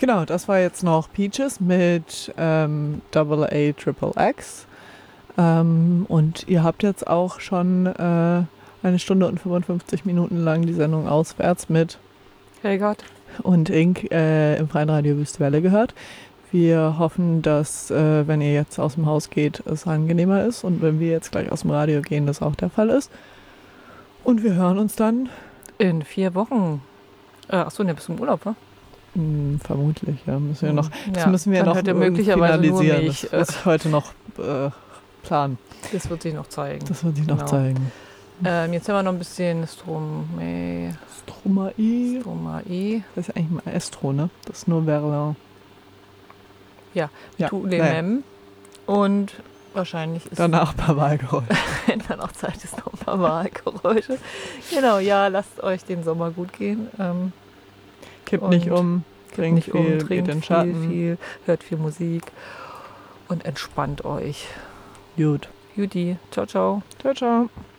Genau, das war jetzt noch Peaches mit AA Triple X. Und ihr habt jetzt auch schon 1 Stunde und 55 Minuten lang die Sendung Auswärts mit Helgard und Ink im Freien Radio Wüstwelle gehört. Wir hoffen, dass, wenn ihr jetzt aus dem Haus geht, es angenehmer ist. Und wenn wir jetzt gleich aus dem Radio gehen, das auch der Fall ist. Und wir hören uns dann in 4 Wochen. Achso, ne, bis zum Urlaub, wa? Vermutlich, ja. Müssen wir noch, das Ja, müssen wir dann noch hört ihr möglicherweise finalisieren. nur mich. Das muss ich heute noch planen. Das wird sich noch zeigen. Das wird sich noch Genau. zeigen. Jetzt haben wir noch ein bisschen Stromae. Das ist eigentlich mal Estro, ne? Das ist nur Verlin. Ja, Ja, Tous les Mêmes. Und wahrscheinlich ist danach ein paar Wahlgeräusche. wenn dann auch Zeit ist, noch ein paar Wahlgeräusche. Genau, ja, lasst euch den Sommer gut gehen. Kippt nicht um, trinkt viel, trinkt geht in den Schatten. viel, hört viel Musik und entspannt euch. Gut. Juti, ciao, ciao. Ciao, ciao.